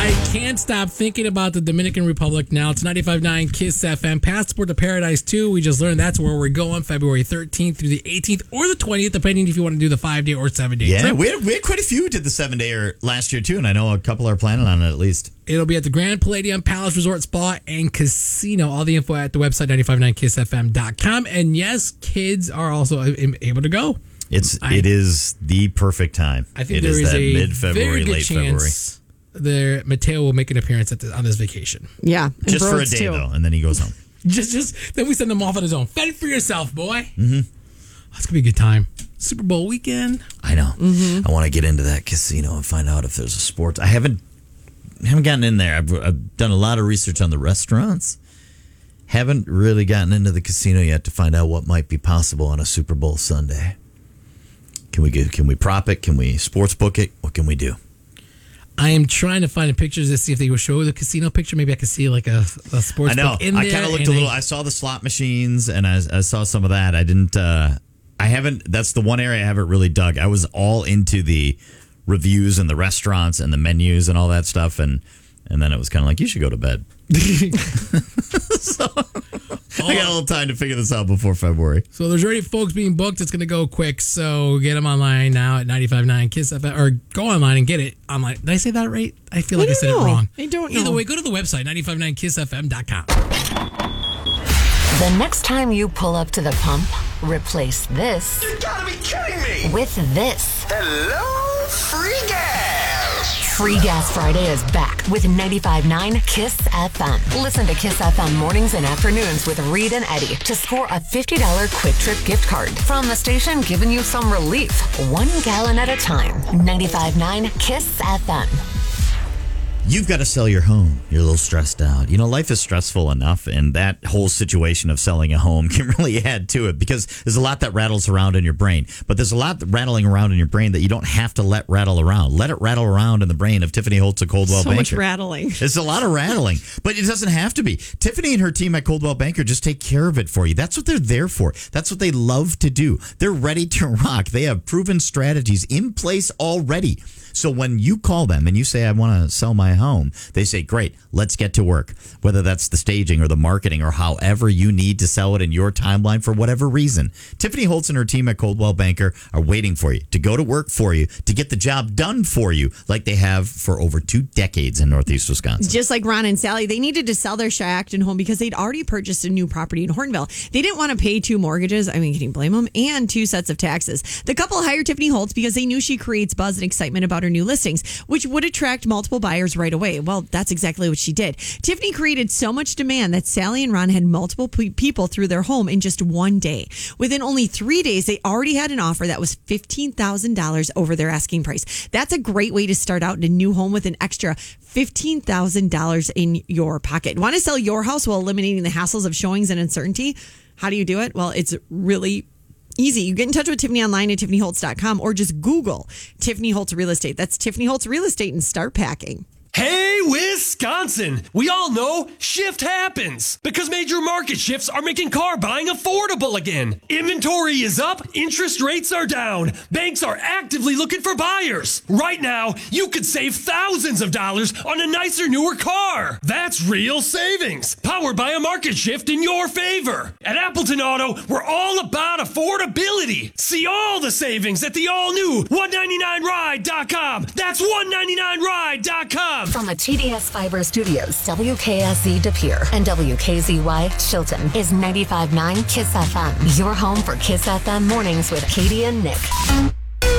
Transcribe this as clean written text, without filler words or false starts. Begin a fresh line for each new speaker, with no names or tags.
I can't stop thinking about the Dominican Republic now. It's 95.9 KISS FM. Passport to Paradise 2. We just learned that's where we're going February 13th through the 18th or the 20th, depending if you want to do the 5-day or 7-day
Yeah,
trip.
we had quite a few who did the 7-day last year, too, and I know a couple are planning on it at least.
It'll be at the Grand Palladium Palace Resort Spa and Casino. All the info at the website, 959kissfm.com. And yes, kids are also able to go.
It is the perfect time.
I think
it
there is
that
a
mid-February,
very good
late
chance Mateo will make an appearance on this vacation.
Yeah.
Just for a day, though, and then he goes home.
Just then we send him off on his own. Fend for yourself, boy. Mm-hmm. Oh, it's going to be a good time. Super Bowl weekend.
I know. Mm-hmm. I want to get into that casino and find out if there's a sports. I haven't gotten in there. I've done a lot of research on the restaurants. Haven't really gotten into the casino yet to find out what might be possible on a Super Bowl Sunday. Can we prop it? Can we sports book it? What can we do?
I am trying to find the pictures to see if they will show the casino picture. Maybe I can see like a sports book in there.
I kind of looked a little. I saw the slot machines and I saw some of that. I didn't. I haven't. That's the one area I haven't really dug. I was all into the reviews and the restaurants and the menus and all that stuff, and then it was kind of like, you should go to bed. So I got a little time to figure this out before February.
So there's already folks being booked. It's going to go quick. So get them online now at 95.9 KISS FM, or go online and get it online. Did I say that right? I feel like I said it wrong.
I don't know.
Either way, go to the website, 959kissfm.com.
The next time you pull up to the pump, replace this.
You gotta be kidding me!
With this.
Hello, free gas!
Free Gas Friday is back with 95.9 KISS FM. Listen to KISS FM mornings and afternoons with Reed and Eddie to score a $50 Quick Trip gift card from the station giving you some relief, 1 gallon at a time. 95.9 KISS FM.
You've got to sell your home. You're a little stressed out. You know, life is stressful enough, and that whole situation of selling a home can really add to it because there's a lot that rattles around in your brain. But there's a lot rattling around in your brain that you don't have to let rattle around. Let it rattle around in the brain of Tiffany Holtz of Coldwell Banker.
So much rattling.
It's a lot of rattling, but it doesn't have to be. Tiffany and her team at Coldwell Banker just take care of it for you. That's what they're there for. That's what they love to do. They're ready to rock. They have proven strategies in place already. So when you call them and you say, I want to sell my home, they say, great, let's get to work. Whether that's the staging or the marketing or however you need to sell it in your timeline for whatever reason. Tiffany Holtz and her team at Coldwell Banker are waiting for you to go to work for you, to get the job done for you like they have for over 2 decades in Northeast Wisconsin.
Just like Ron and Sally, they needed to sell their Shiacton home because they'd already purchased a new property in Hornville. They didn't want to pay 2 mortgages, I mean, can you blame them? And 2 sets of taxes. The couple hired Tiffany Holtz because they knew she creates buzz and excitement about her new listings, which would attract multiple buyers right away. Well, that's exactly what she did. Tiffany created so much demand that Sally and Ron had multiple people through their home in just 1 day. Within only 3 days, they already had an offer that was $15,000 over their asking price. That's a great way to start out in a new home with an extra $15,000 in your pocket. Want to sell your house while eliminating the hassles of showings and uncertainty? How do you do it? Well, it's really easy. You get in touch with Tiffany online at TiffanyHoltz.com or just Google Tiffany Holtz Real Estate. That's Tiffany Holtz Real Estate and start packing.
Hey, Wisconsin! We all know shift happens because major market shifts are making car buying affordable again. Inventory is up, interest rates are down, banks are actively looking for buyers. Right now, you could save thousands of dollars on a nicer, newer car. That's real savings, powered by a market shift in your favor. At Appleton Auto, we're all about affordability. See all the savings at the all-new 199ride.com. That's 199ride.com.
From the TDS Fiber Studios, WKSE De Pere and WKZY Chilton is 95.9 KISS FM. Your home for KISS FM mornings with Katie and Nick.